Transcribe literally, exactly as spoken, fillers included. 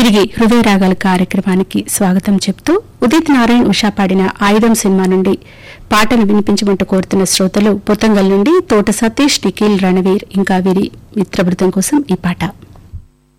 తిరిగి హృదయ రాగాల కార్యక్రమానికి స్వాగతం చెప్తూ ఉదిత్ నారాయణ్ ఉషా పాడిన ఆయుధం సినిమా నుండి పాటలు వినిపించమంటూ కోరుతున్న శ్రోతలు పొతంగల్ నుండి తోట సతీష్ నిఖిల్ రణవీర్ ఇంకా వీరి మిత్రబృందం కోసం ఈ పాట.